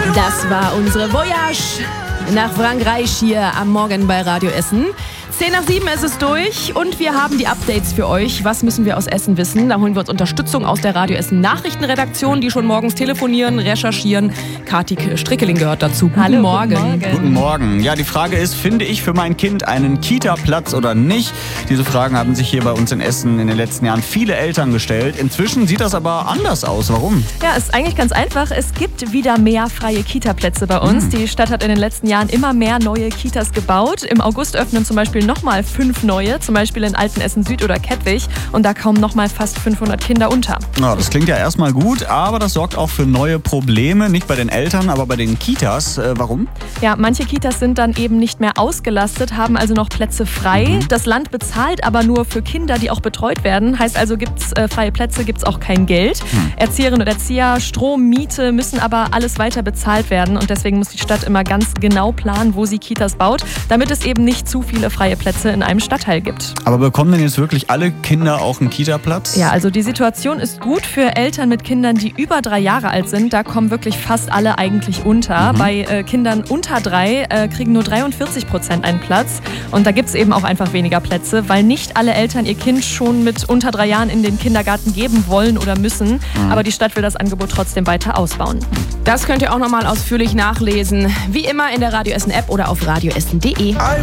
Das war unsere Voyage nach Frankreich hier am Morgen bei Radio Essen. 6:10 ist es durch und wir haben die Updates für euch. Was müssen wir aus Essen wissen? Da holen wir uns Unterstützung aus der Radio Essen Nachrichtenredaktion, die schon morgens telefonieren, recherchieren. Kati Strickeling gehört dazu. Guten Morgen. Guten Morgen. Ja, die Frage ist, finde ich für mein Kind einen Kita-Platz oder nicht? Diese Fragen haben sich hier bei uns in Essen in den letzten Jahren viele Eltern gestellt. Inzwischen sieht das aber anders aus. Warum? Ja, ist eigentlich ganz einfach. Es gibt wieder mehr freie Kita-Plätze bei uns. Die Stadt hat in den letzten Jahren immer mehr neue Kitas gebaut. Im August öffnen zum Beispiel nochmal 5 neue, zum Beispiel in Altenessen Süd oder Kettwig. Und da kommen nochmal fast 500 Kinder unter. Ja, das klingt ja erstmal gut, aber das sorgt auch für neue Probleme. Nicht bei den Eltern, aber bei den Kitas. Warum? Ja, manche Kitas sind dann eben nicht mehr ausgelastet, haben also noch Plätze frei. Das Land bezahlt aber nur für Kinder, die auch betreut werden. Heißt also, gibt's freie Plätze, gibt's auch kein Geld. Erzieherinnen und Erzieher, Strom, Miete müssen aber alles weiter bezahlt werden. Und deswegen muss die Stadt immer ganz genau planen, wo sie Kitas baut, damit es eben nicht zu viele freie Plätze in einem Stadtteil gibt. Aber bekommen denn jetzt wirklich alle Kinder auch einen Kita-Platz? Ja, also die Situation ist gut für Eltern mit Kindern, die über 3 Jahre alt sind. Da kommen wirklich fast alle eigentlich unter. Bei Kindern unter 3 kriegen nur 43% einen Platz. Und da gibt es eben auch einfach weniger Plätze, weil nicht alle Eltern ihr Kind schon mit unter 3 Jahren in den Kindergarten geben wollen oder müssen. Aber die Stadt will das Angebot trotzdem weiter ausbauen. Das könnt ihr auch nochmal ausführlich nachlesen. Wie immer in der Radio Essen App oder auf radioessen.de.